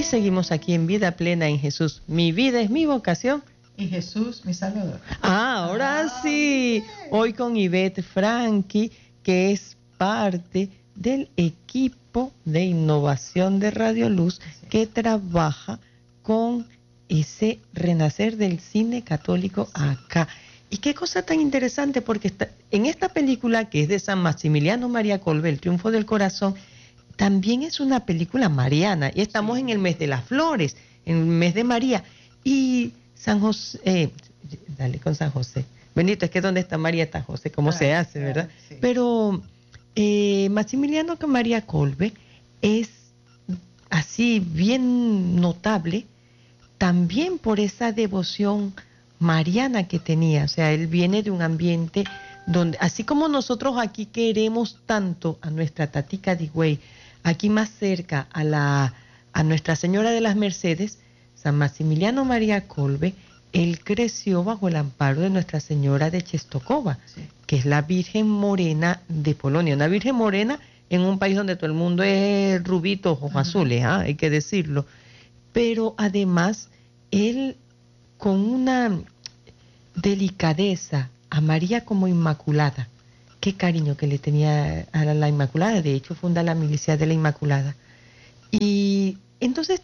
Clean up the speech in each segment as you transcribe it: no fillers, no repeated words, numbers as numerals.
seguimos aquí en Vida Plena en Jesús. Mi vida es mi vocación. Y Jesús, mi Salvador. Ahora sí. Hoy con Ivette Franqui, que es parte del equipo de innovación de Radio Luz, que trabaja con ese renacer del cine católico acá. Y qué cosa tan interesante, porque en esta película, que es de San Maximiliano María Kolbe, El triunfo del corazón, también es una película mariana, y estamos en el mes de las flores, en el mes de María, y San José, dale con San José, Benito, es que donde está María está José, cómo se hace, ¿verdad? Sí. Pero Maximiliano María Kolbe es así bien notable, también por esa devoción mariana que tenía. O sea, él viene de un ambiente donde, así como nosotros aquí queremos tanto a nuestra Tatica de Higüey, aquí más cerca a Nuestra Señora de las Mercedes, San Maximiliano María Kolbe, él creció bajo el amparo de Nuestra Señora de Czestochowa, sí, que es la Virgen Morena de Polonia, una Virgen Morena en un país donde todo el mundo es rubito, ojos azules, hay que decirlo. Pero además, él con una delicadeza a María como Inmaculada, qué cariño que le tenía a la Inmaculada. De hecho, funda la Milicia de la Inmaculada. Y entonces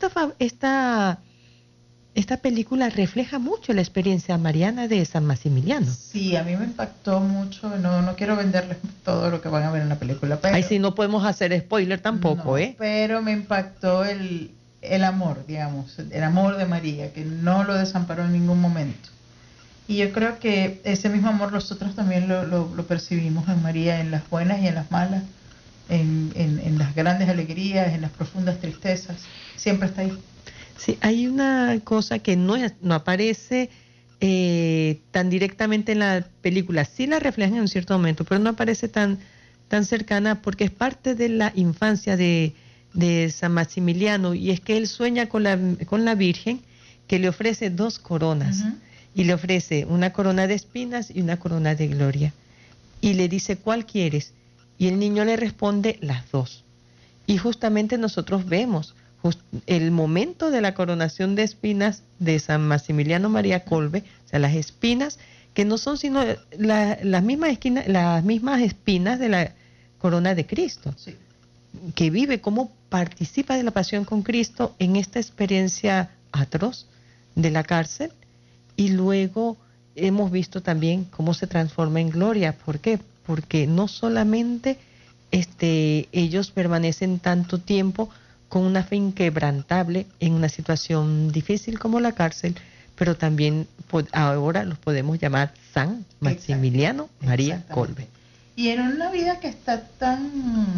esta película refleja mucho la experiencia mariana de San Maximiliano. Sí, a mí me impactó mucho. No quiero venderles todo lo que van a ver en la película. Pero, ay, sí, no podemos hacer spoiler tampoco, no, pero me impactó el amor, digamos, el amor de María, que no lo desamparó en ningún momento. Y yo creo que ese mismo amor nosotros también lo percibimos en María, en las buenas y en las malas, en las grandes alegrías, en las profundas tristezas. Siempre está ahí. Sí, hay una cosa que no aparece tan directamente en la película. Sí la reflejan en un cierto momento, pero no aparece tan cercana, porque es parte de la infancia de San Maximiliano, y es que él sueña con la Virgen, que le ofrece 2 coronas. Y le ofrece una corona de espinas y una corona de gloria. Y le dice, ¿cuál quieres? Y el niño le responde, las 2. Y justamente nosotros vemos el momento de la coronación de espinas de San Maximiliano María Kolbe, o sea, las espinas, que no son sino las mismas espinas de la corona de Cristo. Sí. Que vive, cómo participa de la pasión con Cristo en esta experiencia atroz de la cárcel. Y luego hemos visto también cómo se transforma en gloria. ¿Por qué? Porque no solamente ellos permanecen tanto tiempo con una fe inquebrantable en una situación difícil como la cárcel, pero también ahora los podemos llamar San Maximiliano María Kolbe. Y en una vida que está tan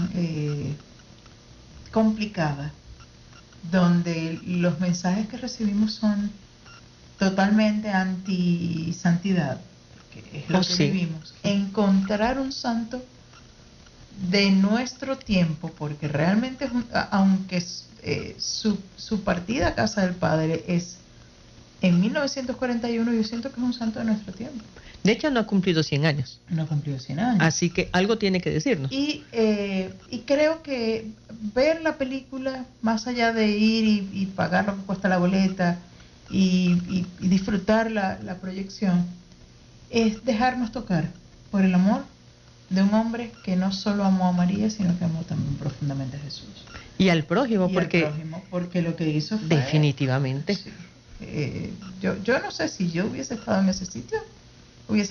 complicada, donde los mensajes que recibimos son totalmente anti-santidad, porque es lo que vivimos. Encontrar un santo de nuestro tiempo, porque realmente, aunque su partida a casa del Padre es en 1941, yo siento que es un santo de nuestro tiempo. De hecho, no ha cumplido 100 años. No ha cumplido 100 años. Así que algo tiene que decirnos. Y creo que ver la película, más allá de ir y pagar lo que cuesta la boleta, y disfrutar la proyección, es dejarnos tocar por el amor de un hombre que no solo amó a María, sino que amó también profundamente a Jesús y al prójimo, porque lo que hizo fue, definitivamente, sí, yo no sé si yo hubiese estado en ese sitio, hubiese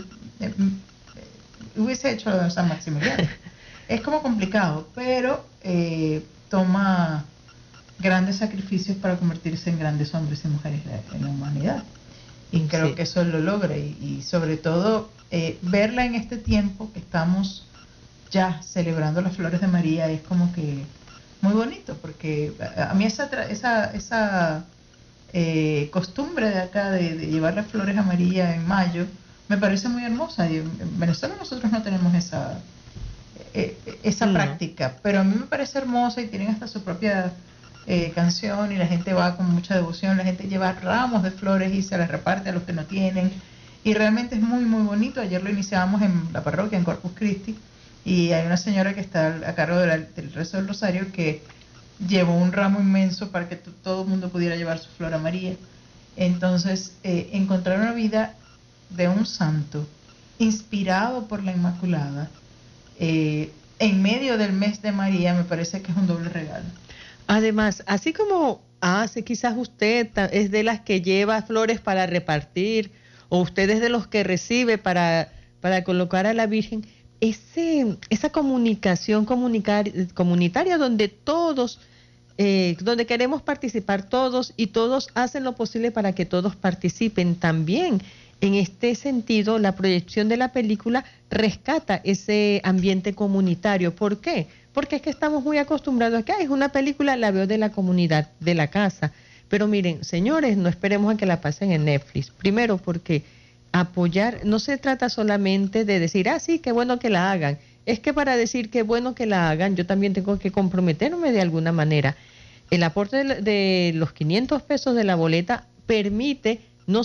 hecho lo de San Maximiliano. Es como complicado, pero toma grandes sacrificios para convertirse en grandes hombres y mujeres en la humanidad, y creo que eso lo logra, y sobre todo verla en este tiempo que estamos ya celebrando las flores de María es como que muy bonito, porque a mí esa costumbre de acá de llevar las flores a María en mayo me parece muy hermosa, y en Venezuela nosotros no tenemos esa práctica, pero a mí me parece hermosa, y tienen hasta su propia canción, y la gente va con mucha devoción, la gente lleva ramos de flores y se las reparte a los que no tienen, y realmente es muy muy bonito. Ayer lo iniciamos en la parroquia, en Corpus Christi, y hay una señora que está a cargo del rezo del rosario que llevó un ramo inmenso para que todo el mundo pudiera llevar su flor a María. Entonces, encontrar una vida de un santo inspirado por la Inmaculada en medio del mes de María me parece que es un doble regalo. Además, así como hace, quizás usted es de las que lleva flores para repartir, o usted es de los que recibe para colocar a la Virgen, esa comunicación comunitaria donde todos, donde queremos participar todos y todos hacen lo posible para que todos participen también. En este sentido, la proyección de la película rescata ese ambiente comunitario. ¿Por qué? Porque es que estamos muy acostumbrados a que es una película, la veo de la comunidad, de la casa. Pero miren, señores, no esperemos a que la pasen en Netflix. Primero, porque apoyar no se trata solamente de decir, sí, qué bueno que la hagan. Es que para decir qué bueno que la hagan, yo también tengo que comprometerme de alguna manera. El aporte de los 500 pesos de la boleta permite no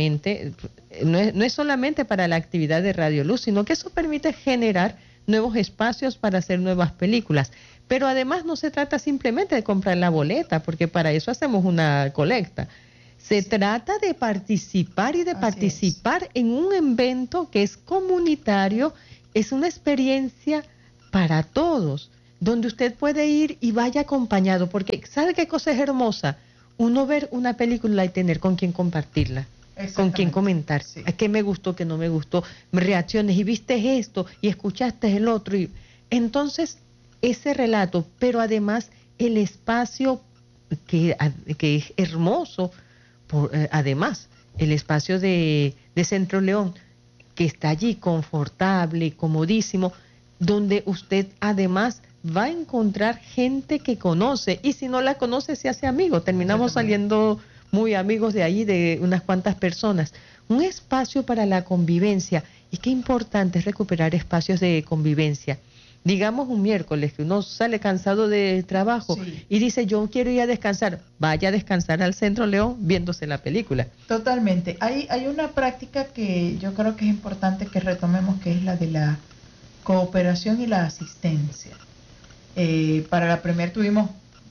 es solamente para la actividad de Radio Luz, sino que eso permite generar nuevos espacios para hacer nuevas películas. Pero además no se trata simplemente de comprar la boleta, porque para eso hacemos una colecta. Se trata de participar y de participar en un evento que es comunitario, es una experiencia para todos, donde usted puede ir y vaya acompañado, porque ¿sabe qué cosa es hermosa? Uno ver una película y tener con quién compartirla, con quién comentar, sí. ¿Qué me gustó, qué no me gustó? Reacciones, y viste esto, y escuchaste el otro. Y entonces, ese relato, pero además el espacio que es hermoso, además, el espacio de Centro León, que está allí confortable, comodísimo, donde usted además va a encontrar gente que conoce, y si no la conoce se hace amigo. Terminamos saliendo muy amigos de allí, de unas cuantas personas. Un espacio para la convivencia, y qué importante es recuperar espacios de convivencia. Digamos un miércoles que uno sale cansado de trabajo, sí, y dice yo quiero ir a descansar, vaya a descansar al Centro León viéndose la película. Totalmente. Hay una práctica que yo creo que es importante que retomemos, que es la de la cooperación y la asistencia. Para la premier tuvimos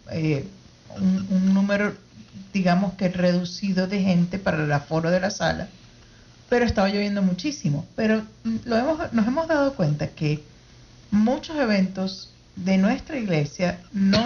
un número, digamos que reducido de gente para el aforo de la sala, pero estaba lloviendo muchísimo. Pero nos hemos dado cuenta que muchos eventos de nuestra iglesia no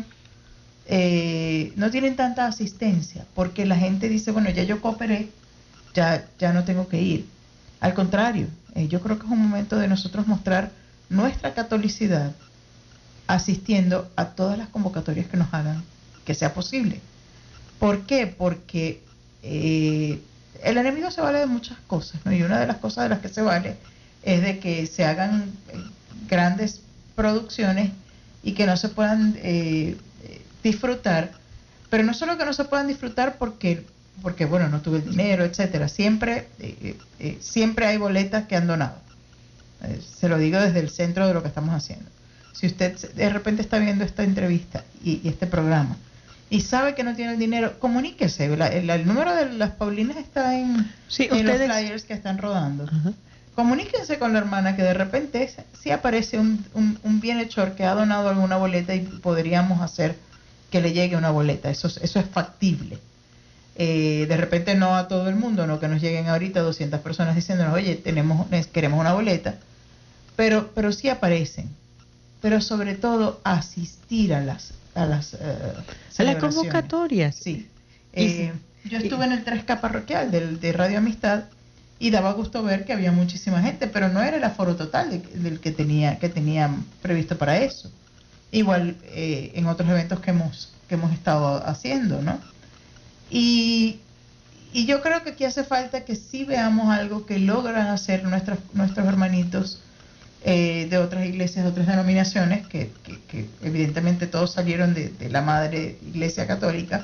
tienen tanta asistencia, porque la gente dice, bueno, ya yo cooperé, ya no tengo que ir. Al contrario, yo creo que es un momento de nosotros mostrar nuestra catolicidad, asistiendo a todas las convocatorias que nos hagan, que sea posible. ¿Por qué? Porque el enemigo se vale de muchas cosas, ¿no? Y una de las cosas de las que se vale es de que se hagan grandes producciones y que no se puedan disfrutar, pero no solo que no se puedan disfrutar porque bueno, no tuve el dinero, etcétera. Siempre hay boletas que han donado. Se lo digo desde el centro de lo que estamos haciendo. Si usted de repente está viendo esta entrevista y este programa y sabe que no tiene el dinero, comuníquese. El número de las Paulinas está en los flyers que están rodando. Uh-huh. Comuníquense con la hermana, que de repente sí aparece un bienhechor que ha donado alguna boleta y podríamos hacer que le llegue una boleta. Eso es factible. De repente no a todo el mundo, no que nos lleguen ahorita 200 personas diciéndonos, oye, queremos una boleta, pero sí aparecen. Pero sobre todo asistir a las convocatorias. Sí. Yo estuve en el 3K parroquial de Radio Amistad y daba gusto ver que había muchísima gente, pero no era el aforo total del que tenían previsto para eso. Igual en otros eventos que hemos estado haciendo, ¿no? Y yo creo que aquí hace falta que sí veamos algo que logran hacer nuestros hermanitos de otras iglesias, de otras denominaciones, que evidentemente todos salieron de la madre iglesia católica.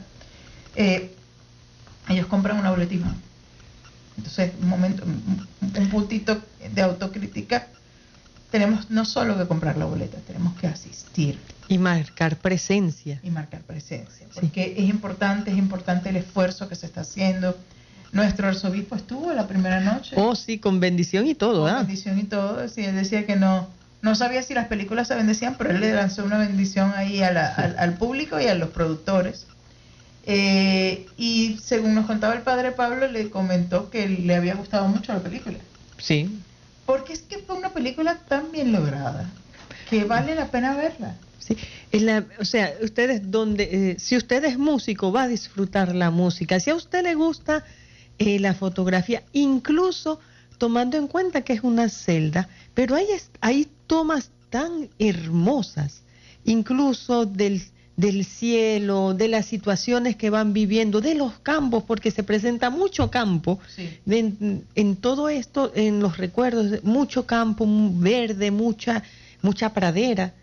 Ellos compran una boletina. Entonces, un puntito de autocrítica. Tenemos no solo que comprar la boleta, tenemos que asistir. Y marcar presencia. Porque sí, es importante el esfuerzo que se está haciendo. Nuestro arzobispo estuvo la primera noche. Oh, sí, con bendición y todo. Con bendición y todo. Sí, él decía que no no sabía si las películas se bendecían, pero él le lanzó una bendición ahí al público y a los productores. Y según nos contaba el padre Pablo, le comentó que le había gustado mucho la película. Sí. Porque es que fue una película tan bien lograda que vale la pena verla. Sí, o sea, si usted es músico, va a disfrutar la música. Si a usted le gusta la fotografía, incluso tomando en cuenta que es una celda, pero hay tomas tan hermosas, incluso del cielo, de las situaciones que van viviendo, de los campos, porque se presenta mucho campo, sí. En todo esto, en los recuerdos, mucho campo verde, mucha pradera.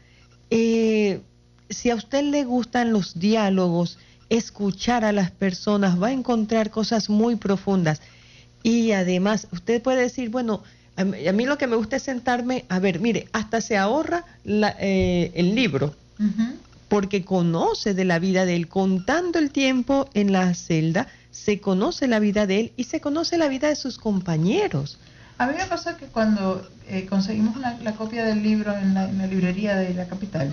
Si a usted le gustan los diálogos, escuchar a las personas, va a encontrar cosas muy profundas. Y además, usted puede decir, bueno, a mí lo que me gusta es sentarme, a ver, mire, hasta se ahorra el libro, porque conoce de la vida de él, contando el tiempo en la celda, se conoce la vida de él y se conoce la vida de sus compañeros. A mí me pasa que cuando conseguimos la copia del libro en la librería de la capital,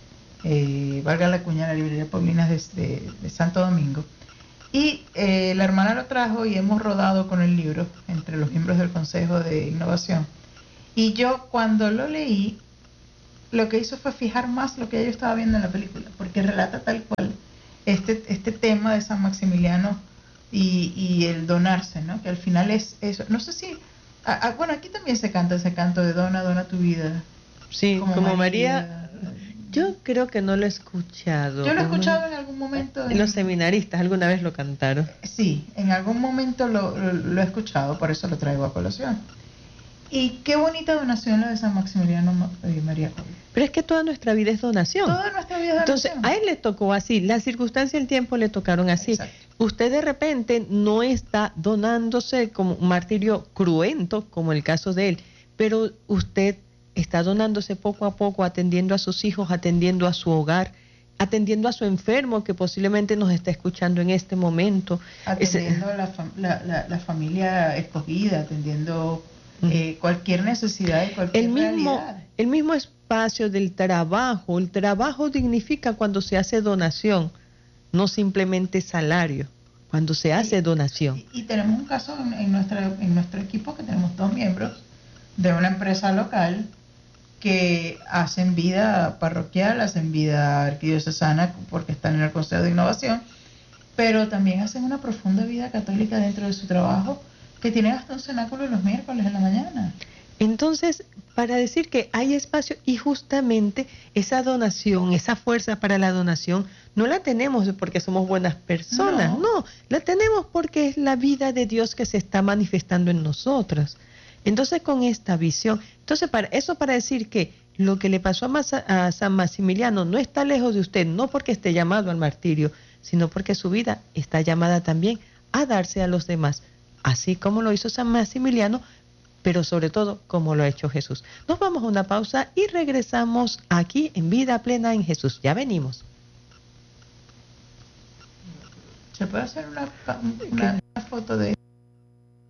valga la cuña, la librería Paulinas de Santo Domingo, y la hermana lo trajo y hemos rodado con el libro entre los miembros del Consejo de Innovación. Y yo cuando lo leí, lo que hizo fue fijar más lo que yo estaba viendo en la película, porque relata tal cual este tema de San Maximiliano y el donarse, ¿no? Que al final es eso. No sé si... bueno, aquí también se canta ese canto de dona tu vida. Sí, como María. Yo creo que no lo he escuchado. Yo lo he escuchado en algún momento. Los seminaristas alguna vez lo cantaron. Sí, en algún momento lo he escuchado, por eso lo traigo a colación. Y qué bonita donación la de San Maximiliano María Colbe. Pero es que toda nuestra vida es donación. Toda nuestra vida es donación. Entonces, a él le tocó así, las circunstancias del tiempo le tocaron así. Exacto. Usted de repente no está donándose como un martirio cruento, como el caso de él, pero usted está donándose poco a poco, atendiendo a sus hijos, atendiendo a su hogar, atendiendo a su enfermo que posiblemente nos está escuchando en este momento. Atendiendo a la familia escogida, atendiendo cualquier necesidad y cualquier realidad. El mismo espacio del trabajo. El trabajo dignifica cuando se hace donación, no simplemente salario, cuando se hace donación. Y tenemos un caso en nuestro equipo que tenemos 2 miembros de una empresa local que hacen vida parroquial, hacen vida arquidiocesana porque están en el Consejo de Innovación, pero también hacen una profunda vida católica dentro de su trabajo, que tienen hasta un cenáculo los miércoles en la mañana. Entonces, para decir que hay espacio, y justamente esa donación, esa fuerza para la donación, no la tenemos porque somos buenas personas, no, la tenemos porque es la vida de Dios que se está manifestando en nosotras. Entonces, con esta visión, para decir que lo que le pasó a San Maximiliano no está lejos de usted, no porque esté llamado al martirio, sino porque su vida está llamada también a darse a los demás, así como lo hizo San Maximiliano, pero sobre todo como lo ha hecho Jesús. Nos vamos a una pausa y regresamos aquí en Vida Plena en Jesús. Ya venimos. ¿Se puede hacer una foto de